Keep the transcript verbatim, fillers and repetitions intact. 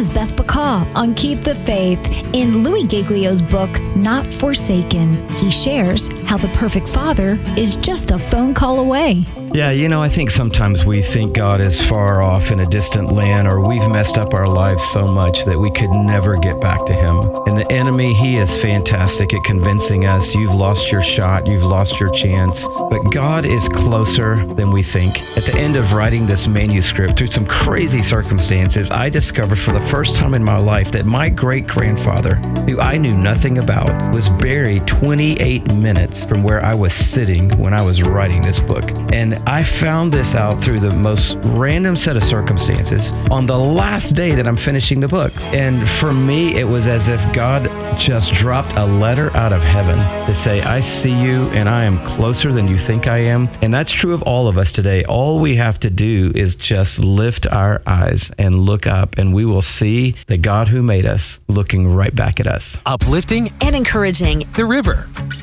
is Beth Bacaw on Keep the Faith. In Louis Giglio's book, Not Forsaken, he shares how the perfect father is just a phone call away. Yeah, you know, I think sometimes we think God is far off in a distant land, or we've messed up our lives so much that we could never get back to him. And the enemy, he is fantastic at convincing us you've lost your shot, you've lost your chance. But God is closer than we think. At the end of writing this manuscript, through some crazy circumstances, I discovered for the first time in my life that my great-grandfather, who I knew nothing about, was buried twenty-eight minutes from where I was sitting when I was writing this book. And I found this out through the most random set of circumstances on the last day that I'm finishing the book. And for me, it was as if God just dropped a letter out of heaven to say, I see you and I am closer than you think I am. And that's true of all of us today. All we have to do is just lift our eyes and look up, and we will see the God who made us looking right back at us. Uplifting and encouraging. The River.